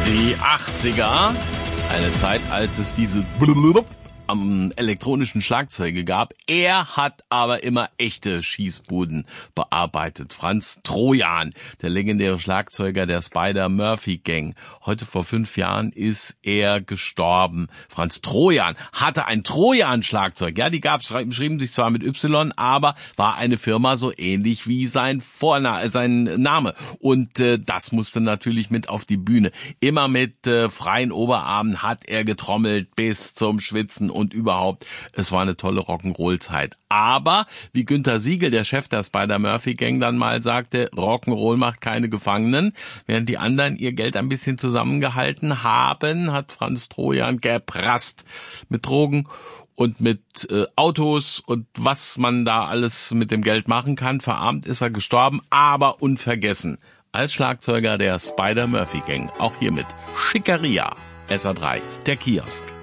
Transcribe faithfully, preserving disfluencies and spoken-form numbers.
Die achtziger, eine Zeit, als es diese am elektronischen Schlagzeuge gab. Er hat aber immer echte Schießbuden bearbeitet. Franz Trojan, der legendäre Schlagzeuger der Spider-Murphy-Gang. Heute vor fünf Jahren ist er gestorben. Franz Trojan hatte ein Trojan-Schlagzeug. Ja, die gab's, schrieben sich zwar mit Y, aber war eine Firma so ähnlich wie sein Vorname, sein Name. Und äh, das musste natürlich mit auf die Bühne. Immer mit äh, freien Oberarmen hat er getrommelt bis zum Schwitzen und überhaupt, es war eine tolle Rock'n'Roll-Zeit. Aber, wie Günter Siegel, der Chef der Spider-Murphy-Gang, dann mal sagte, Rock'n'Roll macht keine Gefangenen. Während die anderen ihr Geld ein bisschen zusammengehalten haben, hat Franz Trojan geprasst mit Drogen und mit äh, Autos und was man da alles mit dem Geld machen kann. Verarmt ist er gestorben, aber unvergessen als Schlagzeuger der Spider-Murphy-Gang. Auch hier mit Schickeria, S A drei, der Kiosk.